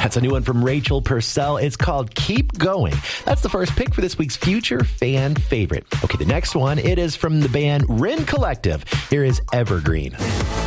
That's a new one from Rachel Purcell. It's called Keep Going. That's the first pick for this week's Future Fan Favorite. Okay, the next one, it is from the band Rin Collective. Here is Evergreen.